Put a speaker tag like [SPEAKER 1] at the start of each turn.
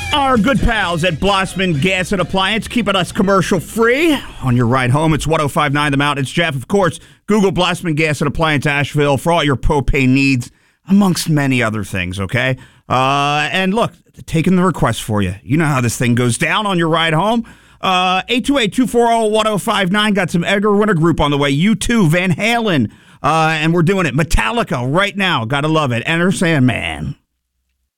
[SPEAKER 1] Our good pals at Blossman Gas and Appliance, keeping us commercial free on your ride home. It's 105.9 The Mountain. It's Jeff. Of course, Google Blossman Gas and Appliance Asheville for all your propane needs, amongst many other things, okay? And look, taking the request for you. You know how this thing goes down on your ride home. 828-240-1059. Got some Edgar Winter Group on the way. U2, Van Halen, and we're doing it. Metallica right now. Gotta love it. Enter Sandman.